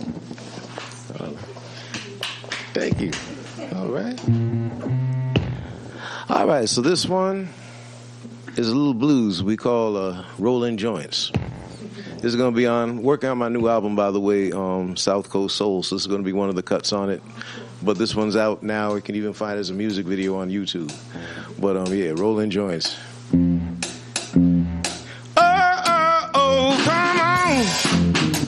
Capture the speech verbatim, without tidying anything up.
Uh, thank you. All right. All right, so this one is a little blues we call uh, Rolling Joints. This is going to be on, working on my new album, by the way, um, South Coast Soul, so this is going to be one of the cuts on it. But this one's out now. You can even find it as a music video on YouTube. But, um, yeah, Rolling Joints.